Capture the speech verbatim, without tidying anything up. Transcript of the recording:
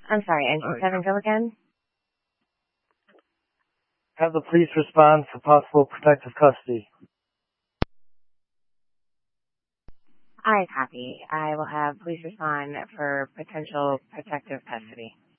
I'm sorry, engine seven, go again? Have the police respond for possible protective custody. I copy. I will have police respond for potential protective custody.